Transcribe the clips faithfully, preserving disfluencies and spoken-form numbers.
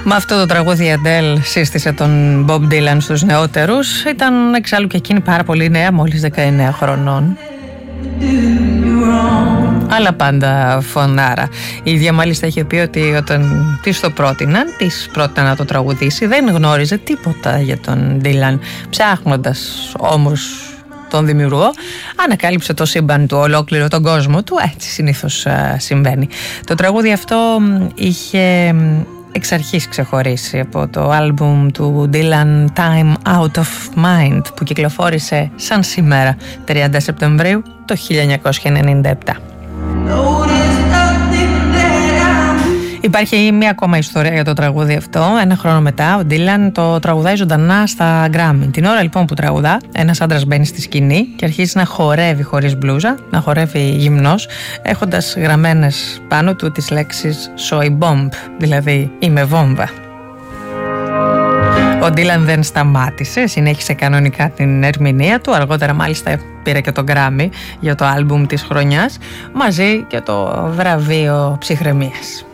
Με αυτό το τραγούδι η Adele σύστησε τον Bob Dylan στους νεότερους. Ήταν εξάλλου και εκείνη πάρα πολύ νέα, μόλις δεκαεννέα χρονών. Αλλά πάντα φωνάρα. Η ίδια μάλιστα είχε πει ότι όταν της το πρότειναν, της πρότειναν να το τραγουδήσει, δεν γνώριζε τίποτα για τον Dylan. Ψάχνοντας όμως τον δημιουργό, ανακάλυψε το σύμπαν του, ολόκληρο τον κόσμο του. Έτσι συνήθως α, συμβαίνει. Το τραγούδι αυτό είχε εξ αρχής ξεχωρίσει από το άλμπουμ του Dylan Time Out of Mind, που κυκλοφόρησε σαν σήμερα τριάντα Σεπτεμβρίου το χίλια εννιακόσια ενενήντα επτά. Υπάρχει μια ακόμα ιστορία για το τραγούδι αυτό. Ένα χρόνο μετά ο Dylan το τραγουδάει ζωντανά στα Grammy. Την ώρα λοιπόν που τραγουδά, ένας άντρας μπαίνει στη σκηνή και αρχίζει να χορεύει χωρίς μπλούζα, να χορεύει γυμνός, έχοντας γραμμένες πάνω του τις λέξεις «Soy bomb», δηλαδή «Είμαι βόμβα». Ο Dylan δεν σταμάτησε, συνέχισε κανονικά την ερμηνεία του, αργότερα μάλιστα πήρε και τον Grammy για το άλμπουμ της χρονιάς, μαζί και το βραβείο ψυχραιμίας.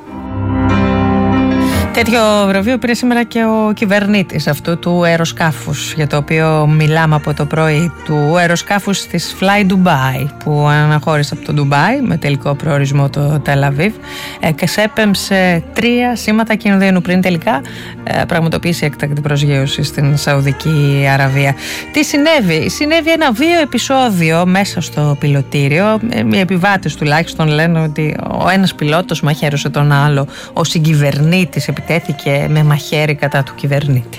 Τέτοιο βραβείο πήρε σήμερα και ο κυβερνήτης αυτού του αεροσκάφους, για το οποίο μιλάμε από το πρωί, του αεροσκάφους της Fly Dubai, που αναχώρησε από το Ντουμπάι με τελικό προορισμό το Τελ Αβίβ ε, και σέπεμψε τρία σήματα κινδύνου πριν τελικά ε, πραγματοποιήσει έκτακτη προσγείωση στην Σαουδική Αραβία. Τι συνέβη? Συνέβη ένα βίαιο επεισόδιο μέσα στο πιλωτήριο. Οι επιβάτες τουλάχιστον λένε ότι ο ένας πιλότος μαχαίρωσε τον άλλο, ο συγκυβερνήτης επιτέθηκε με μαχαίρι κατά του κυβερνήτη.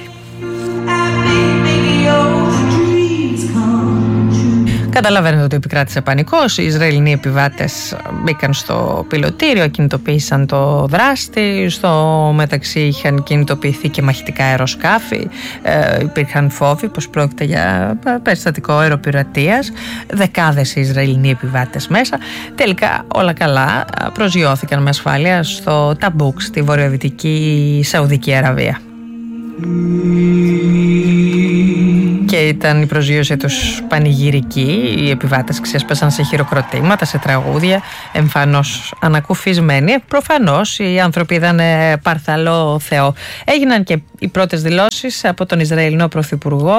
Καταλαβαίνετε ότι επικράτησε πανικός. Οι Ισραηλινοί επιβάτες μπήκαν στο πιλωτήριο, κινητοποίησαν το δράστη. Στο μεταξύ είχαν κινητοποιηθεί και μαχητικά αεροσκάφη. Ε, υπήρχαν φόβοι πως πρόκειται για περιστατικό αεροπειρατείας. Δεκάδες Ισραηλινοί επιβάτες μέσα. Τελικά όλα καλά. Προσγειώθηκαν με ασφάλεια στο Ταμπούκ, στη βορειοδυτική Σαουδική Αραβία. Και ήταν η προσγείωσή τους πανηγυρική. Οι επιβάτες ξέσπασαν σε χειροκροτήματα, σε τραγούδια, εμφανώς ανακουφισμένοι. Προφανώς οι άνθρωποι είδαν παρθαλό Θεό. Έγιναν και οι πρώτες δηλώσεις από τον Ισραηλινό Πρωθυπουργό.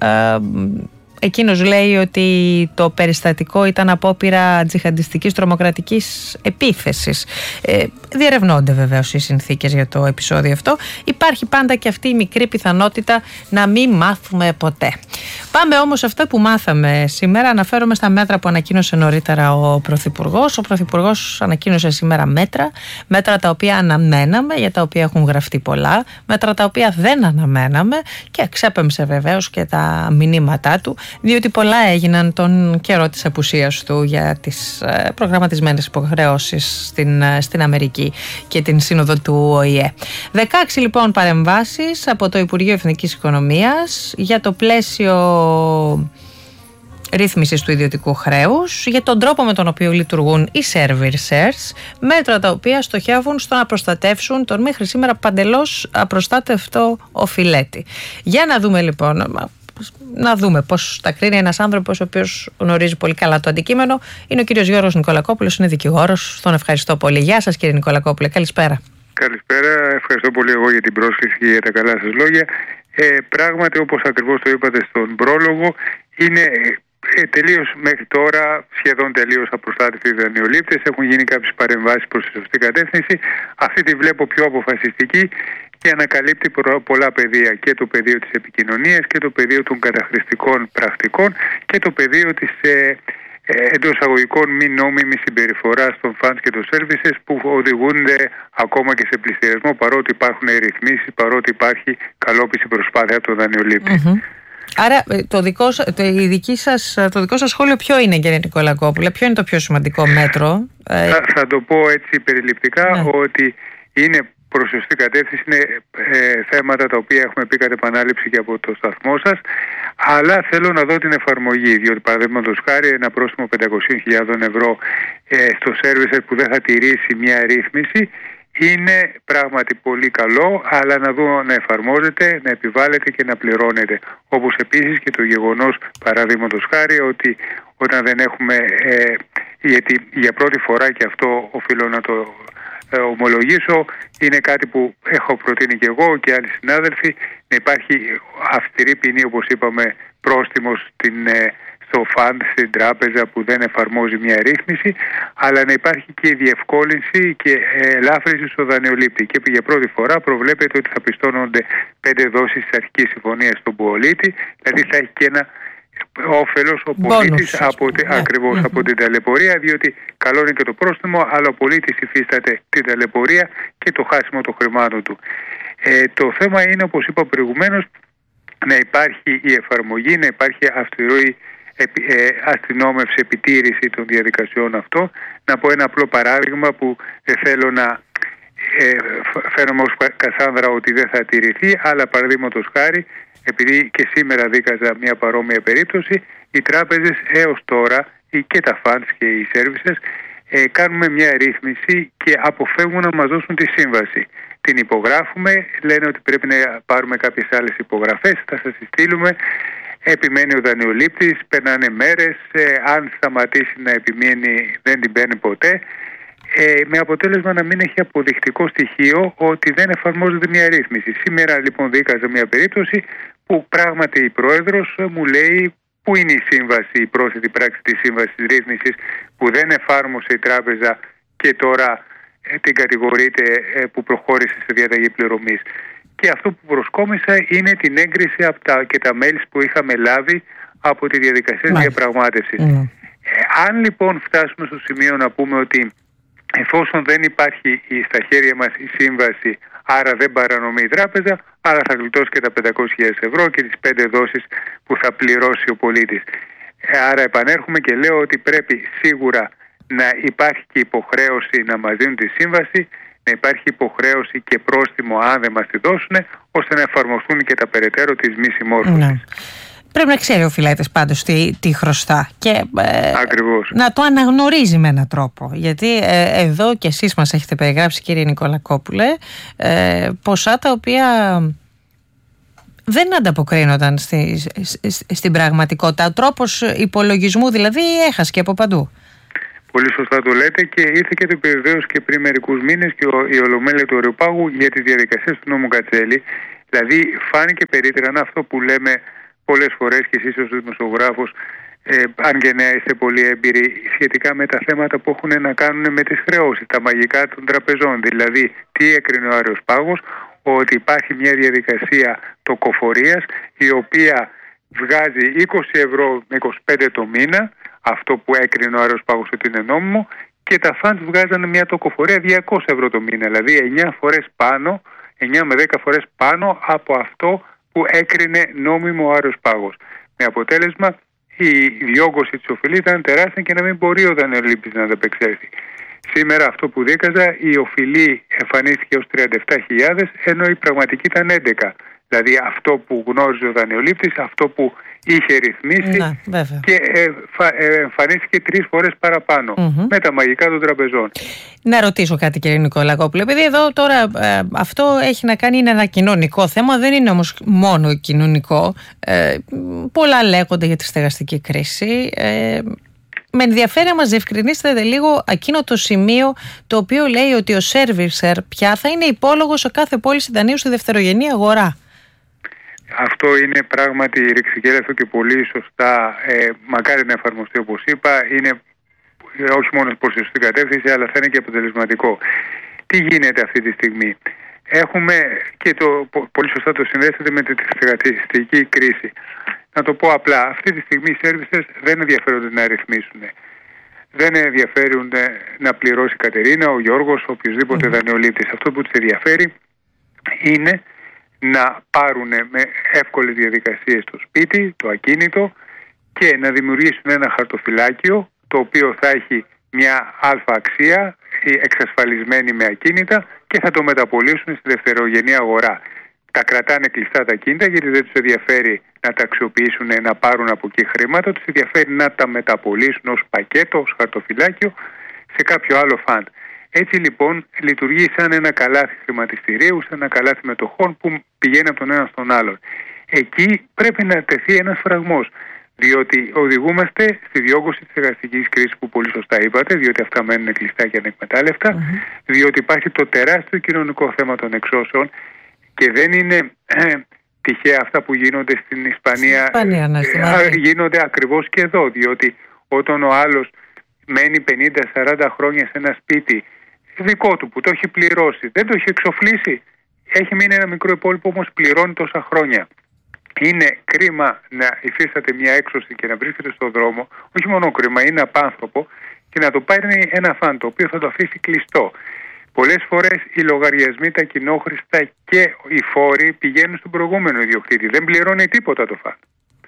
Εκείνος λέει ότι το περιστατικό ήταν απόπειρα τζιχαντιστικής τρομοκρατικής επίθεσης. Ε, διερευνώνται βεβαίως οι συνθήκες για το επεισόδιο αυτό. Υπάρχει πάντα και αυτή η μικρή πιθανότητα να μην μάθουμε ποτέ. Πάμε όμως σε αυτά που μάθαμε σήμερα. Αναφέρομαι στα μέτρα που ανακοίνωσε νωρίτερα ο Πρωθυπουργός. Ο Πρωθυπουργός ανακοίνωσε σήμερα μέτρα, μέτρα τα οποία αναμέναμε, για τα οποία έχουν γραφτεί πολλά, μέτρα τα οποία δεν αναμέναμε και ξέπεμψε βεβαίως και τα μηνύματά του, διότι πολλά έγιναν τον καιρό της απουσίας του για τις προγραμματισμένες υποχρεώσεις στην, στην Αμερική και την σύνοδο του Ο Η Ε. δεκαέξι λοιπόν παρεμβάσεις από το Υπουργείο Εθνικής Οικονομίας για το πλαίσιο ρύθμισης του ιδιωτικού χρέους, για τον τρόπο με τον οποίο λειτουργούν οι servicers, μέτρα τα οποία στοχεύουν στο να προστατεύσουν τον μέχρι σήμερα παντελώς απροστάτευτο οφειλέτη. Για να δούμε λοιπόν, να δούμε πώς τα κρίνει ένας άνθρωπος ο οποίος γνωρίζει πολύ καλά το αντικείμενο. Είναι ο κύριος Γιώργος Νικολακόπουλος, είναι δικηγόρος. Τον ευχαριστώ πολύ. Γεια σας κύριε Νικολακόπουλε, καλησπέρα. Καλησπέρα, ευχαριστώ πολύ εγώ για την πρόσκληση και για τα καλά σας λόγια. Ε, πράγματι, όπως ακριβώς το είπατε στον πρόλογο, είναι ε, τελείως μέχρι τώρα σχεδόν τελείως απροστάτευτοι οι δανειολήπτες. Έχουν γίνει κάποιες παρεμβάσεις προς τη σωστή κατεύθυνση. Αυτή τη βλέπω πιο αποφασιστική και ανακαλύπτει πολλά πεδία, και το πεδίο της επικοινωνίας και το πεδίο των καταχρηστικών πρακτικών και το πεδίο της ε, ε, εντός αγωγικών μη νόμιμης συμπεριφοράς των funds και των services που οδηγούνται ακόμα και σε πληστηριασμό, παρότι υπάρχουν ρυθμίσεις, παρότι υπάρχει καλόπιστη προσπάθεια από τον δανειολήπτη. Mm-hmm. Άρα το δικό, το, η δική σας, το δικό σας σχόλιο ποιο είναι κύριε Νικολακόπουλε, ποιο είναι το πιο σημαντικό μέτρο? Θα, θα το πω έτσι περιληπτικά, ναι. Ότι είναι προς σωστή κατεύθυνση, είναι ε, θέματα τα οποία έχουμε πει κατ' επανάληψη και από το σταθμό σας, αλλά θέλω να δω την εφαρμογή, διότι παραδείγματος χάρη ένα πρόστιμο πεντακόσιες χιλιάδες ευρώ ε, στο servicer που δεν θα τηρήσει μια ρύθμιση είναι πράγματι πολύ καλό, αλλά να δω να εφαρμόζεται, να επιβάλλεται και να πληρώνεται. Όπως επίσης και το γεγονός, παραδείγματος χάρη, ότι όταν δεν έχουμε, ε, γιατί για πρώτη φορά, και αυτό οφείλω να το ε, ομολογήσω, είναι κάτι που έχω προτείνει και εγώ και άλλοι συνάδελφοι, να υπάρχει αυστηρή ποινή, όπως είπαμε, πρόστιμος στην, ε, στο φαντ, στην τράπεζα που δεν εφαρμόζει μια ρύθμιση, αλλά να υπάρχει και η διευκόλυνση και ελάφρυνση στο δανειολήπτη. Και για πρώτη φορά προβλέπεται ότι θα πιστώνονται πέντε δόσεις της αρχικής συμφωνίας στον πολίτη, δηλαδή θα έχει και ένα όφελος ο πολίτης από, yeah. ακριβώς mm-hmm. από την ταλαιπωρία, διότι καλό είναι και το πρόστιμο, αλλά ο πολίτης υφίσταται την ταλαιπωρία και το χάσιμο των χρημάτων του. Ε, το θέμα είναι, όπως είπα προηγουμένως, να υπάρχει η εφαρμογή, να υπάρχει αυστηρή ε, αστυνόμευση, επιτήρηση των διαδικασιών αυτό. Να πω ένα απλό παράδειγμα που δεν θέλω να ε, φέρομαι ως Κασάνδρα ότι δεν θα τηρηθεί, αλλά παραδείγματος χάρη, επειδή και σήμερα δίκαζα μια παρόμοια περίπτωση, οι τράπεζες έως τώρα και τα funds και οι services ε, κάνουμε μια ρύθμιση και αποφεύγουν να μας δώσουν τη σύμβαση. Την υπογράφουμε, λένε ότι πρέπει να πάρουμε κάποιες άλλες υπογραφές, θα σας τη στείλουμε, επιμένει ο δανειολήπτης, περνάνε μέρες, ε, αν σταματήσει να επιμείνει δεν την παίρνει ποτέ, ε, με αποτέλεσμα να μην έχει αποδεικτικό στοιχείο ότι δεν εφαρμόζεται μια ρύθμιση. Σήμερα λοιπόν δίκαζα μια περίπτωση που πράγματι η πρόεδρος μου λέει πού είναι η σύμβαση, η πρόσθετη πράξη της σύμβασης της ρύθμισης που δεν εφάρμοσε η τράπεζα και τώρα ε, την κατηγορείται ε, που προχώρησε σε διαταγή πληρωμής. Και αυτό που προσκόμισα είναι την έγκριση από τα, και τα mails που είχαμε λάβει από τη διαδικασία της διαπραγμάτευσης. Mm. Ε, αν λοιπόν φτάσουμε στο σημείο να πούμε ότι εφόσον δεν υπάρχει στα χέρια μας η σύμβαση, άρα δεν παρανομεί η τράπεζα, άρα θα γλιτώσει και τα πεντακόσιες χιλιάδες ευρώ και τις πέντε δόσεις που θα πληρώσει ο πολίτης. Άρα επανέρχομαι και λέω ότι πρέπει σίγουρα να υπάρχει και υποχρέωση να μας δίνουν τη σύμβαση, να υπάρχει υποχρέωση και πρόστιμο αν δεν μας τη δώσουν, ώστε να εφαρμοστούν και τα περαιτέρω της μη συμμόρφωσης. Ναι. Πρέπει να ξέρει ο φιλέτης πάντως τι, τι χρωστά και ε, να το αναγνωρίζει με έναν τρόπο. Γιατί ε, εδώ και εσείς μας έχετε περιγράψει, κύριε Νικολακόπουλε, ε, ποσά τα οποία δεν ανταποκρίνονταν στη, στη, στην πραγματικότητα. Ο τρόπος υπολογισμού δηλαδή έχασε από παντού. Πολύ σωστά το λέτε και ήρθε και το επιβεβαίωσε και πριν μερικούς μήνες και ο, η Ολομέλεια του Αεροπάγου για τις διαδικασίες του νόμου Κατσέλη. Δηλαδή φάνηκε περίτρανα αυτό που λέμε πολλές φορές και εσείς ως δημοσιογράφος, ε, αν και νέα είστε πολύ έμπειροι, σχετικά με τα θέματα που έχουν να κάνουν με τις χρεώσεις, τα μαγικά των τραπεζών. Δηλαδή, τι έκρινε ο Άρεος Πάγος, ότι υπάρχει μια διαδικασία τοκοφορίας η οποία βγάζει είκοσι ευρώ με είκοσι πέντε το μήνα, αυτό που έκρινε ο Άρεος Πάγος ότι είναι νόμιμο, και τα funds βγάζανε μια τοκοφορία διακόσια ευρώ το μήνα, δηλαδή εννιά φορές πάνω, εννιά με δέκα φορές πάνω από αυτό που έκρινε νόμιμο ο Άρεος Πάγος. Με αποτέλεσμα η διόγκωση της οφειλής ήταν τεράστια και να μην μπορεί ο δανειολήπτης να ανταπεξέλθει. Σήμερα αυτό που δίκαζα, η οφειλή εμφανίστηκε ως τριάντα επτά χιλιάδες, ενώ η πραγματική ήταν έντεκα. Δηλαδή αυτό που γνώριζε ο δανειολήπτης, αυτό που είχε ρυθμίσει, να, και εμφανίστηκε τρεις φορές παραπάνω mm-hmm. με τα μαγικά των τραπεζών. Να ρωτήσω κάτι, κύριε Νικολακόπουλε, επειδή εδώ τώρα ε, αυτό έχει να κάνει, είναι ένα κοινωνικό θέμα, δεν είναι όμως μόνο κοινωνικό. Ε, πολλά λέγονται για τη στεγαστική κρίση. Ε, με ενδιαφέρει να μας διευκρινίσετε λίγο εκείνο το σημείο το οποίο λέει ότι ο servicer πια θα είναι υπόλογος σε κάθε πώληση δανείου στη δευτερογενή αγορά. Αυτό είναι πράγματι ρηξικέλευτο και πολύ σωστά, ε, μακάρι να εφαρμοστεί όπως είπα, είναι όχι μόνο προς τη σωστή κατεύθυνση αλλά θα είναι και αποτελεσματικό. Τι γίνεται αυτή τη στιγμή? Έχουμε, και το πολύ σωστά το συνδέσετε με τη στεγαστική κρίση. Να το πω απλά, αυτή τη στιγμή οι services δεν ενδιαφέρονται να ρυθμίσουν. Δεν ενδιαφέρουν να πληρώσει η Κατερίνα, ο Γιώργος, οποιοδήποτε mm. δανειολήπτης. Αυτό που τους ενδιαφέρει είναι να πάρουν με εύκολες διαδικασίες το σπίτι, το ακίνητο, και να δημιουργήσουν ένα χαρτοφυλάκιο το οποίο θα έχει μια αλφα αξία εξασφαλισμένη με ακίνητα και θα το μεταπωλήσουν στη δευτερογενή αγορά. Τα κρατάνε κλειστά τα ακίνητα γιατί δεν τους ενδιαφέρει να τα αξιοποιήσουν, να πάρουν από εκεί χρήματα, τους ενδιαφέρει να τα μεταπωλήσουν ως πακέτο, ως χαρτοφυλάκιο σε κάποιο άλλο φαντ. Έτσι λοιπόν λειτουργεί σαν ένα καλάθι χρηματιστηρίου, σαν ένα καλάθι μετοχών που πηγαίνει από τον ένα στον άλλον. Εκεί πρέπει να τεθεί ένας φραγμός. Διότι οδηγούμαστε στη διόγκωση της εργαστικής κρίσης που πολύ σωστά είπατε, διότι αυτά μένουν κλειστά και ανεκμετάλλευτα, mm-hmm. διότι υπάρχει το τεράστιο κοινωνικό θέμα των εξώσεων και δεν είναι ε, τυχαία αυτά που γίνονται στην Ισπανία, Ισπανία ναι, ε, γίνονται ακριβώς και εδώ, διότι όταν ο άλλος μένει πενήντα σαράντα χρόνια σε ένα σπίτι δικό του που το έχει πληρώσει, δεν το έχει εξοφλήσει, έχει μείνει ένα μικρό υπόλοιπο όμως πληρώνει τόσα χρόνια. Είναι κρίμα να υφίσταται μια έξωση και να βρίσκεται στον δρόμο, όχι μόνο κρίμα, είναι απάνθρωπο και να το πάρει ένα φαν το οποίο θα το αφήσει κλειστό. Πολλές φορές οι λογαριασμοί, τα κοινόχρηστα και οι φόροι πηγαίνουν στον προηγούμενο ιδιοκτήτη. Δεν πληρώνει τίποτα το φαν.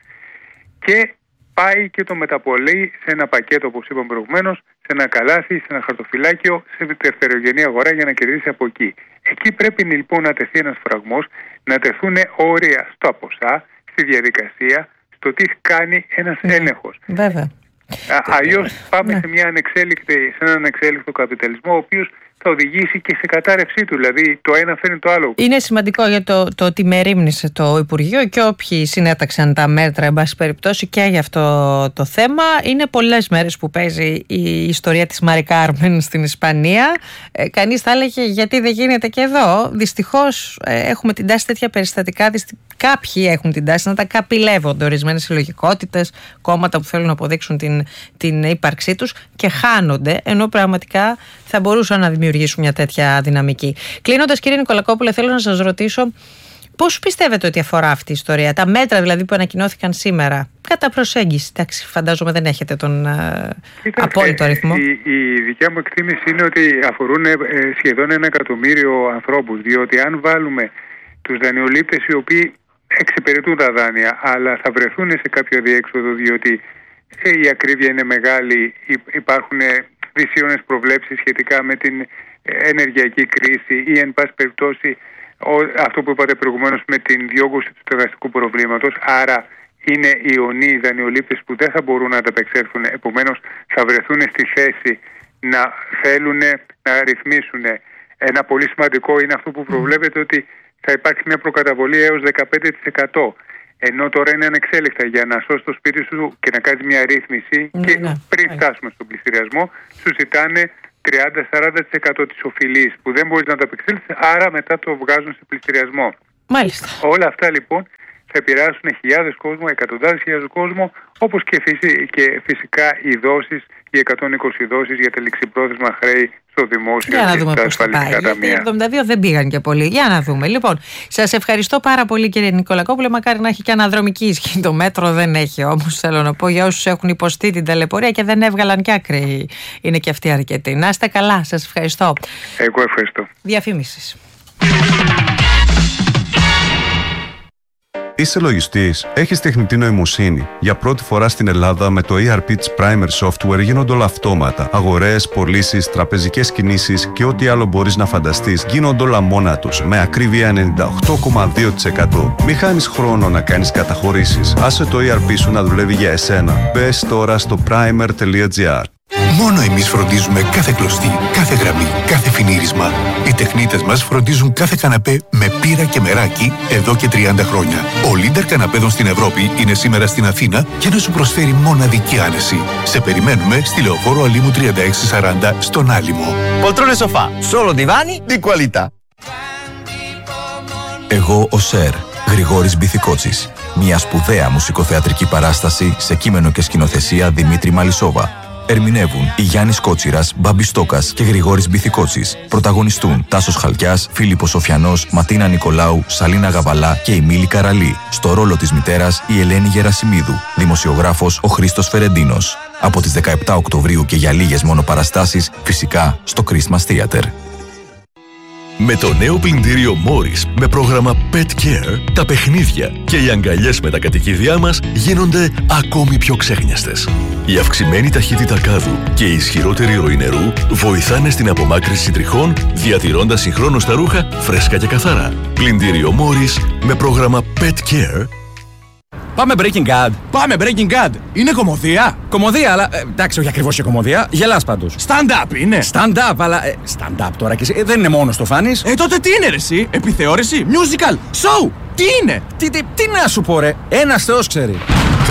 Και πάει και το μεταπολεί σε ένα πακέτο, όπως είπαμε προηγουμένως, σε ένα καλάθι, σε ένα χαρτοφυλάκιο, σε δευτερογενή αγορά για να κερδίσει από εκεί. Εκεί πρέπει λοιπόν να τεθεί ένας φραγμός, να τεθούν όρια στο ποσά, στη διαδικασία, στο τι κάνει ένας ναι, έλεγχος. Βέβαια. Αλλιώς πάμε ναι. σε, μια ανεξέλικτη, σε έναν ανεξέλικτο καπιταλισμό, ο οποίος θα οδηγήσει και σε κατάρρευσή του. Δηλαδή το ένα φέρνει το άλλο. Είναι σημαντικό για το, το ότι μερίμνησε το Υπουργείο και όποιοι συνέταξαν τα μέτρα, εν πάση περιπτώσει, και για αυτό το θέμα. Είναι πολλές μέρες που παίζει η ιστορία της Μάρι Κάρμεν στην Ισπανία. Ε, κανείς θα έλεγε γιατί δεν γίνεται και εδώ. Δυστυχώς ε, έχουμε την τάση τέτοια περιστατικά. Δυστι... Κάποιοι έχουν την τάση να τα καπηλεύονται ορισμένες συλλογικότητες, κόμματα που θέλουν να αποδείξουν την, την ύπαρξή τους και χάνονται, ενώ πραγματικά θα μπορούσαν να δημιουργήσουν μια τέτοια δυναμική. Κλείνοντας, κύριε Νικολακόπουλε, θέλω να σας ρωτήσω πώς πιστεύετε ότι αφορά αυτή η ιστορία, τα μέτρα δηλαδή που ανακοινώθηκαν σήμερα, κατά προσέγγιση. Εντάξει, φαντάζομαι δεν έχετε τον uh, απόλυτο αριθμό. Η, η δικιά μου εκτίμηση είναι ότι αφορούν ε, σχεδόν ένα εκατομμύριο ανθρώπους, διότι αν βάλουμε τους δανειολήπτες οι οποίοι εξυπηρετούν τα δάνεια, αλλά θα βρεθούν σε κάποιο διέξοδο, διότι η ακρίβεια είναι μεγάλη, υπάρχουν δυσίωνες προβλέψεις σχετικά με την ενεργειακή κρίση ή εν πάση περιπτώσει αυτό που είπατε προηγουμένως με την διόγκωση του στεγαστικού προβλήματος. Άρα είναι ιονοί δανειολήπτες που δεν θα μπορούν να ανταπεξέλθουν, επομένως θα βρεθούν στη θέση να θέλουν να ρυθμίσουν. Ένα πολύ σημαντικό είναι αυτό που προβλέπεται, ότι θα υπάρχει μια προκαταβολή έως δεκαπέντε τοις εκατό. Ενώ τώρα είναι ανεξέλεκτα. Για να σώσει το σπίτι σου και να κάνει μια ρύθμιση, ναι, και ναι, πριν ναι. φτάσουμε στον πληστηριασμό, σου ζητάνε τριάντα με σαράντα τοις εκατό της οφειλής που δεν μπορείς να το απεξέλθεις, άρα μετά το βγάζουν σε πληστηριασμό. Μάλιστα. Όλα αυτά λοιπόν θα επηρεάσουν χιλιάδες κόσμο, εκατοντάδες χιλιάδες κόσμο, όπως και, φυσι, και φυσικά οι δόσεις, οι εκατόν είκοσι δόσεις για τα ληξιπρόθεσμα χρέη στο δημόσιο και στα ασφαλιστικά ταμεία. Οι εβδομήντα δύο δεν πήγαν και πολύ. Για να δούμε. Λοιπόν, σας ευχαριστώ πάρα πολύ, κύριε Νικολακόπουλε. Μακάρι να έχει και αναδρομική ισχύ το μέτρο. Δεν έχει όμως, θέλω να πω, για όσους έχουν υποστεί την ταλαιπωρία και δεν έβγαλαν κι άκρη. Είναι και αυτοί αρκετοί. Να είστε καλά. Σας ευχαριστώ. Εγώ ευχαριστώ. Διαφήμιση. Είσαι λογιστής, έχεις τεχνητή νοημοσύνη. Για πρώτη φορά στην Ελλάδα με το ι αρ πι της Primer Software γίνονται όλα αυτόματα. Αγορές, πωλήσεις, τραπεζικές κινήσεις και ό,τι άλλο μπορείς να φανταστείς γίνονται όλα μόνα τους, με ακρίβεια ενενήντα οκτώ κόμμα δύο τοις εκατό. Μη χάνεις χρόνο να κάνεις καταχωρήσεις. Άσε το ι αρ πι σου να δουλεύει για εσένα. Μπες τώρα στο primer τελεία gr. Μόνο εμείς φροντίζουμε κάθε κλωστή, κάθε γραμμή, κάθε φινίρισμα. Οι τεχνίτες μας φροντίζουν κάθε καναπέ με πύρα και μεράκι εδώ και τριάντα χρόνια. Ο Λίντερ καναπέδων στην Ευρώπη είναι σήμερα στην Αθήνα για να σου προσφέρει μοναδική άνεση. Σε περιμένουμε στη Λεωφόρο Αλήμου τριάντα έξι σαράντα στον Άλυμο. Poltrone sofà, solo divani di qualità. Εγώ ο Σερ, Γρηγόρης Μπιθικότσης. Μια σπουδαία μουσικοθεατρική παράσταση σε κείμενο και σκηνοθεσία Δημήτρη Μαλισσόβα. Ερμηνεύουν η Γιάννης Κότσιρας, Μπάμπης Στόκας και Γρηγόρης Μπιθικότσης. Πρωταγωνιστούν Τάσος Χαλκιάς, Φίλιππος Σοφιανός, Ματίνα Νικολάου, Σαλίνα Γαβαλά και η Μίλη Καραλή. Στο ρόλο της μητέρας η Ελένη Γερασιμίδου. Δημοσιογράφος ο Χρήστος Φερεντίνος. Από τις δεκαεπτά Οκτωβρίου και για λίγες μόνο παραστάσεις, φυσικά στο Christmas Theater. Με το νέο πλυντήριο Morris με πρόγραμμα Pet Care, τα παιχνίδια και οι αγκαλιές με τα κατοικίδια μας γίνονται ακόμη πιο ξέχνιαστες. Η αυξημένη ταχύτητα κάδου και η ισχυρότερη ροή νερού βοηθάνε στην απομάκρυνση τριχών, διατηρώντας συγχρόνως τα ρούχα φρέσκα και καθαρά. Πλυντήριο Morris με πρόγραμμα Pet Care. Πάμε Breaking Bad. Πάμε Breaking Bad. Είναι κωμωδία. Κωμωδία, αλλά ε, εντάξει, όχι ακριβώς και κωμωδία. Γελάς πάντως. Stand-up είναι. Stand-up, αλλά. Ε, stand-up τώρα και εσύ. Ε, δεν είναι μόνο το φάνης. Ε, τότε τι είναι ρε εσύ. Επιθεώρηση. Musical. Show. Τι είναι. Τι, τι, τι να σου πω ρε. Ένας θεός ξέρει. Το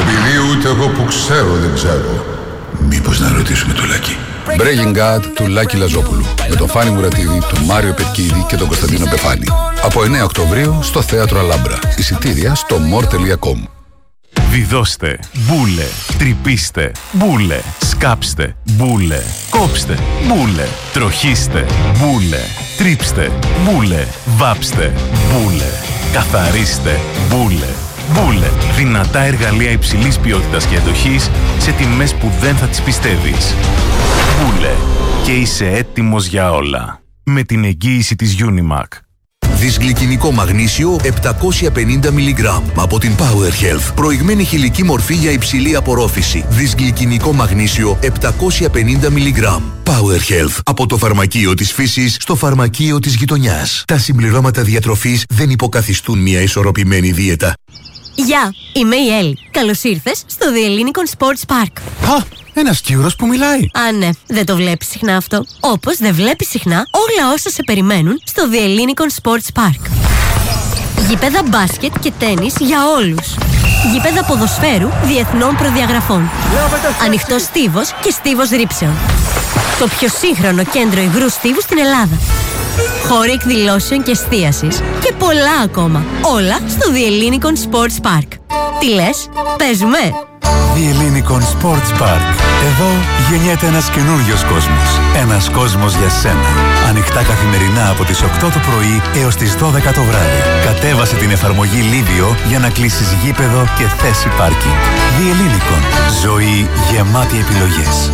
Επειδή ούτε εγώ που ξέρω δεν ξέρω, μήπως να ρωτήσουμε το Λάκη. Breaking God του Λάκη Λαζόπουλου. Με τον Φάνη Μουρατίδη, τον Μάριο Πετκίδη και τον Κωνσταντίνο Πεφάνη. Από εννέα Οκτωβρίου στο Θέατρο Αλάμπρα. Εισιτήρια στο more τελεία com. Βιδώστε, μπούλε, τρυπήστε, μπούλε, σκάψτε, μπούλε, κόψτε, μπούλε, τροχίστε, μπούλε, τρίψτε, μπούλε, βάψτε, μπούλε, καθαρίστε, μπούλε. Μπούλε, δυνατά εργαλεία υψηλής ποιότητας και αντοχής σε τιμές που δεν θα τις πιστεύεις. Μπούλε, και είσαι έτοιμος για όλα. Με την εγγύηση της Unimac. Δυσγλυκινικό μαγνήσιο επτακόσια πενήντα μιλιγκράμμ από την Power Health. Προηγμένη χηλική μορφή για υψηλή απορρόφηση. Δυσγλυκινικό μαγνήσιο επτακόσια πενήντα μιλιγκράμμ. Power Health. Από το φαρμακείο της φύσης στο φαρμακείο της γειτονιάς. Τα συμπληρώματα διατροφής δεν υποκαθιστούν μια ισορροπημένη δίαιτα. Γεια, είμαι η Έλλη. Καλώς ήρθες στο The Ellinikon Sports Park. Α, ένας Κύρος που μιλάει. Α, ναι, δεν το βλέπεις συχνά αυτό. Όπως δεν βλέπεις συχνά όλα όσα σε περιμένουν στο The Ellinikon Sports Park. Γήπεδα μπάσκετ και τένις για όλους. Γήπεδα ποδοσφαίρου διεθνών προδιαγραφών. Ανοιχτός στίβος και στίβος ρήψεων. Το πιο σύγχρονο κέντρο υγρού στίβου στην Ελλάδα. Χώροι εκδηλώσεων και εστίασης και πολλά ακόμα. Όλα στο The Ellinikon Sports Park. Τι λες, παίζουμε? The Ellinikon Sports Park. Εδώ γεννιέται ένας καινούριος κόσμος. Ένας κόσμος για σένα. Ανοιχτά καθημερινά από τις οκτώ το πρωί έως τις δώδεκα το βράδυ. Κατέβασε την εφαρμογή Livio για να κλείσεις γήπεδο και θέση πάρκινγκ. The Ellinikon. Ζωή γεμάτη επιλογές.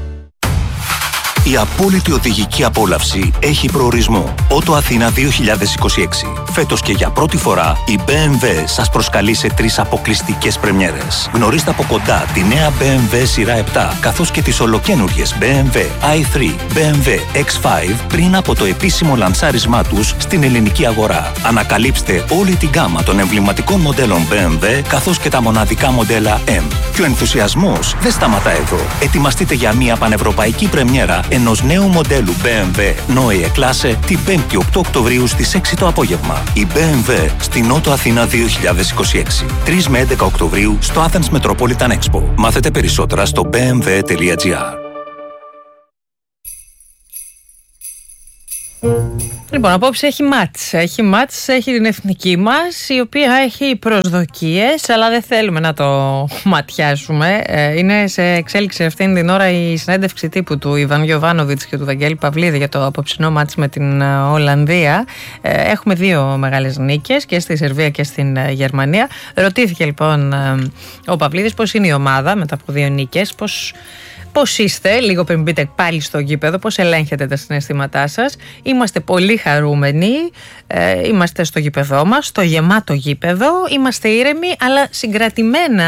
Η απόλυτη οδηγική απόλαυση έχει προορισμό. Ότο Αθήνα δύο χιλιάδες είκοσι έξι. Φέτος και για πρώτη φορά η μπι εμ ντάμπλιου σας προσκαλεί σε τρεις αποκλειστικές πρεμιέρες. Γνωρίστε από κοντά τη νέα μπι εμ ντάμπλιου σειρά επτά, καθώς και τις ολοκαίνουργιες μπι εμ ντάμπλιου άι θρι, μπι εμ ντάμπλιου εξ πέντε πριν από το επίσημο λανσάρισμά τους στην ελληνική αγορά. Ανακαλύψτε όλη την γκάμα των εμβληματικών μοντέλων μπι εμ ντάμπλιου, καθώς και τα μοναδικά μοντέλα M. Και ο ενθουσιασμός δεν σταματά εδώ. Ετοιμαστείτε για μια πανευρωπαϊκή πρεμιέρα ενός νέου μοντέλου μπι εμ ντάμπλιου Neue Klasse την πέμπτη οκτώ Οκτωβρίου στις έξι το απόγευμα. Η μπι εμ ντάμπλιου στην Ότο Αθήνα δύο χιλιάδες είκοσι έξι. τρεις με έντεκα Οκτωβρίου στο Athens Metropolitan Expo. Μάθετε περισσότερα στο μπι εμ ντάμπλιου τελεία τζι άρ. Λοιπόν, απόψε έχει μάτς. Έχει μάτς, έχει την εθνική μας, η οποία έχει προσδοκίες, αλλά δεν θέλουμε να το ματιάσουμε. Είναι σε εξέλιξη αυτήν την ώρα η συνέντευξη τύπου του Ιβάν Γιοβάνοβιτς και του Βαγγέλη Παυλίδη για το απόψινό μάτς με την Ολλανδία. Έχουμε δύο μεγάλες νίκες και στη Σερβία και στην Γερμανία. Ρωτήθηκε λοιπόν ο Παυλίδης πώς είναι η ομάδα μετά από δύο νίκες, πώς... Πώς είστε, λίγο πριν μπείτε πάλι στο γήπεδο, πώς ελέγχετε τα συναισθήματά σας? Είμαστε πολύ χαρούμενοι, ε, είμαστε στο γήπεδό μας, στο γεμάτο γήπεδο, είμαστε ήρεμοι αλλά συγκρατημένα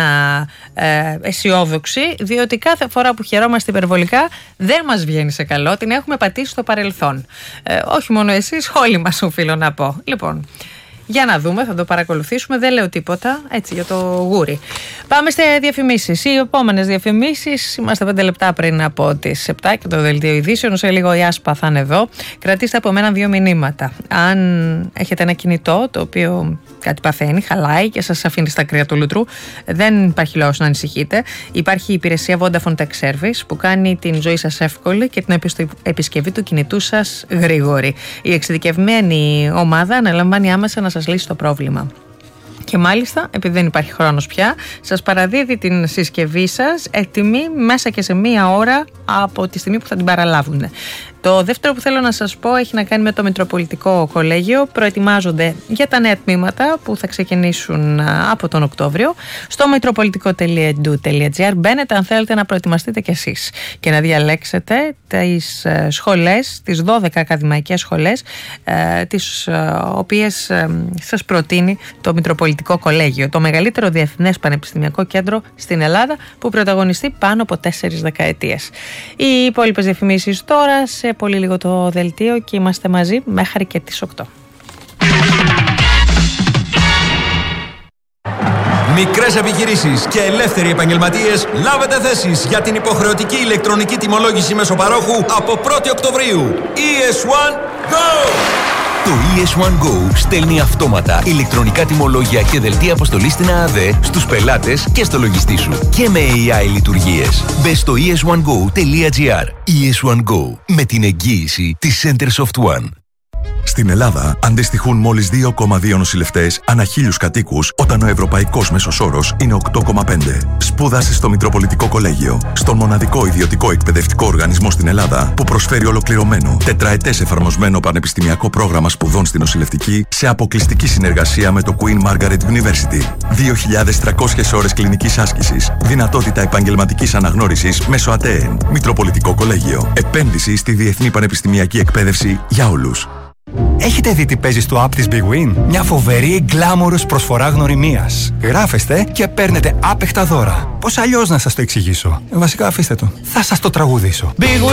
ε, αισιόδοξοι, διότι κάθε φορά που χαιρόμαστε υπερβολικά δεν μας βγαίνει σε καλό, την έχουμε πατήσει στο παρελθόν. Ε, όχι μόνο εσείς, όλοι μας οφείλω να πω. Λοιπόν, για να δούμε, θα το παρακολουθήσουμε. Δεν λέω τίποτα, έτσι, για το γούρι. Πάμε σε διαφημίσεις. Οι επόμενες διαφημίσεις, είμαστε πέντε λεπτά πριν από τις επτά και το δελτίο ειδήσεων. Σε λίγο η Άσπα θα είναι εδώ. Κρατήστε από μένα δύο μηνύματα. Αν έχετε ένα κινητό το οποίο κάτι παθαίνει, χαλάει και σας αφήνει στα κρύα του λουτρού, δεν υπάρχει λόγος να ανησυχείτε. Υπάρχει η υπηρεσία Vodafone Tech Service που κάνει την ζωή σας εύκολη και την επισκευή του κινητού σας γρήγορη. Η εξειδικευμένη ομάδα αναλαμβάνει άμεσα να σας λύσει το πρόβλημα. Και μάλιστα, επειδή δεν υπάρχει χρόνος πια, σας παραδίδει την συσκευή σας έτοιμη μέσα και σε μία ώρα από τη στιγμή που θα την παραλάβουν. Το δεύτερο που θέλω να σας πω έχει να κάνει με το Μητροπολιτικό Κολέγιο. Προετοιμάζονται για τα νέα τμήματα που θα ξεκινήσουν από τον Οκτώβριο. Στο μητροπολιτικό τελεία ι ντι γιου τελεία τζι άρ μπαίνετε αν θέλετε να προετοιμαστείτε κι εσείς και να διαλέξετε τις σχολές, τις δώδεκα ακαδημαϊκές σχολές, τις οποίες σας προτείνει το Μητροπολιτικό Κολέγιο, το μεγαλύτερο διεθνές πανεπιστημιακό κέντρο στην Ελλάδα που πρωταγωνιστεί πάνω από τέσσερις δεκαετίες. Οι υπόλοιπες διαφημίσεις τώρα, σε πολύ λίγο το δελτίο και είμαστε μαζί μέχρι και τις οκτώ. Μικρές επιχειρήσεις και ελεύθεροι επαγγελματίες, λάβετε θέσεις για την υποχρεωτική ηλεκτρονική τιμολόγηση μέσω παρόχου από πρώτη Οκτωβρίου. ι ες ένα Go! Το ι ες One Go στέλνει αυτόματα ηλεκτρονικά τιμολόγια και δελτία αποστολής στην ΑΑΔΕ στους πελάτες και στο λογιστή σου. Και με έι άι λειτουργίες. Μπες στο ι ες one go τελεία τζι άρ. ι ες One Go. Με την εγγύηση της Centersoft One. Στην Ελλάδα αντιστοιχούν μόλις δύο κόμμα δύο νοσηλευτές ανά χίλιους κατοίκους, όταν ο ευρωπαϊκός μέσος όρος είναι οκτώ κόμμα πέντε. Σπούδασε στο Μητροπολιτικό Κολέγιο, στον μοναδικό ιδιωτικό εκπαιδευτικό οργανισμό στην Ελλάδα που προσφέρει ολοκληρωμένο, τετραετές εφαρμοσμένο πανεπιστημιακό πρόγραμμα σπουδών στη νοσηλευτική σε αποκλειστική συνεργασία με το Queen Margaret University. δύο χιλιάδες τριακόσιες ώρες κλινικής άσκησης, δυνατότητα επαγγελματικής αναγνώρισης μέσω ΑΤΕΕΝ. Μητροπολιτικό Κολέγιο. Επένδυση στη διεθνή πανεπιστημιακή εκπαίδευση για όλους. Έχετε δει τι παίζει στο app της Big Win? Μια φοβερή γκλάμορος προσφορά γνωριμίας. Γράφεστε και παίρνετε άπεχτα δώρα. Πώς αλλιώς να σας το εξηγήσω? Βασικά αφήστε το. Θα σας το τραγουδήσω. Big